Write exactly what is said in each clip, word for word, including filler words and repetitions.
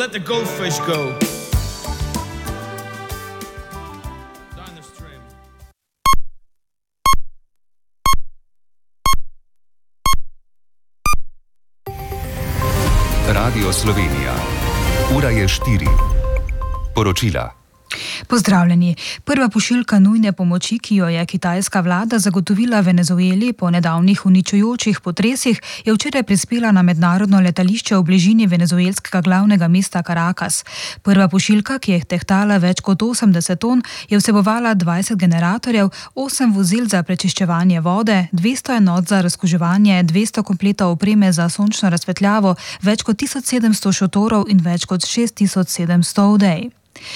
let the goldfish go. Radio Slovenija. Ura je štiri. Poročila. Pozdravljeni. Prva pošiljka nujne pomoči, ki jo je kitajska vlada zagotovila Venezueli po nedavnih uničujočih potresih, je včeraj prispela na mednarodno letališče v bližini venezuelskega glavnega mesta Caracas. Prva pošiljka, ki je tehtala več kot osemdeset ton, je vsebovala dvajset generatorjev, osem vozil za prečiščevanje vode, dvesto enot za razkuževanje, dvesto kompletov opreme za sončno razsvetljavo, več kot tisoč sedemsto šotorov in več kot šest tisoč sedemsto odej.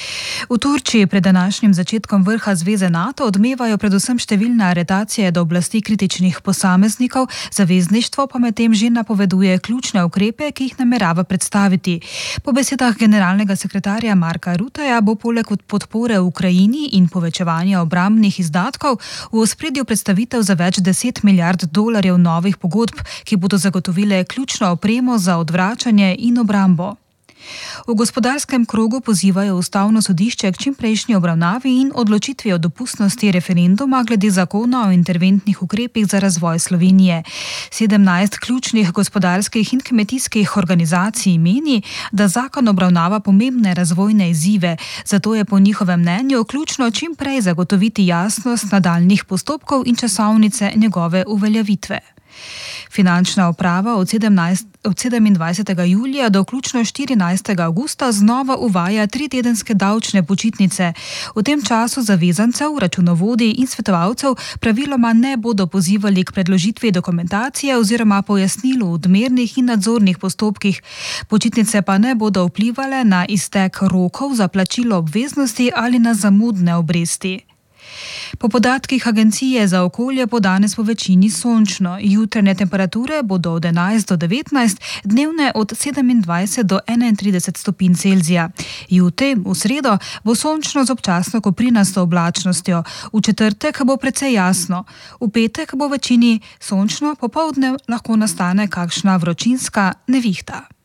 V Turčiji pred današnjim začetkom vrha Zveze NATO odmevajo predvsem številne aretacije do oblasti kritičnih posameznikov, zavezništvo pa medtem že napoveduje ključne ukrepe, ki jih namerava predstaviti. Po besedah generalnega sekretarja Marka Rutteja bo poleg podpore Ukrajini in povečevanja obrambnih izdatkov v ospredju predstavitev za več deset milijard dolarjev novih pogodb, ki bodo zagotovile ključno opremo za odvračanje in obrambo. V gospodarskem krogu pozivajo ustavno sodišče k čimprejšnji obravnavi in odločitvi o dopustnosti referenduma glede zakona o interventnih ukrepih za razvoj Slovenije. sedemnajst ključnih gospodarskih in kmetijskih organizacij meni, da zakon obravnava pomembne razvojne izzive, zato je po njihovem mnenju ključno čimprej zagotoviti jasnost nadaljnjih postopkov in časovnice njegove uveljavitve. Finančna uprava od, od sedemindvajsetega julija do vključno štirinajstega avgusta znova uvaja tritedenske davčne počitnice. V tem času zavezancev, računovodij in svetovalcev praviloma ne bodo pozivali k predložitvi dokumentacije oziroma pojasnilu v odmernih in nadzornih postopkih. Počitnice pa ne bodo vplivale na iztek rokov za plačilo obveznosti ali na zamudne obresti. Po podatkih Agencije za okolje bo danes po večini sončno. Jutranje temperature bodo od enajst do devetnajst, dnevne od sedemindvajset do enaintrideset stopinj Celzija. Jutri, v sredo, bo sončno z občasno koprinasto oblačnostjo. V četrtek bo precej jasno. V petek bo v večini sončno, popoldne lahko nastane kakšna vročinska nevihta.